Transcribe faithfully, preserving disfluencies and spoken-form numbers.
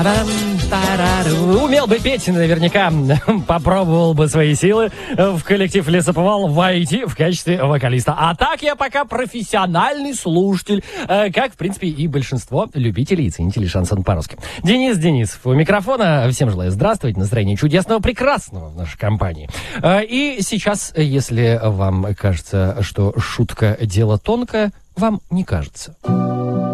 Умел бы петь, наверняка попробовал бы свои силы в коллектив Лесоповал войти в качестве вокалиста. А так я пока профессиональный слушатель, как, в принципе, и большинство любителей и ценителей шансон по-русски. Денис Денисов у микрофона. Всем желаю здравствовать, настроения чудесного, прекрасного в нашей компании. И сейчас, если вам кажется, что шутка дело тонкое, вам не кажется.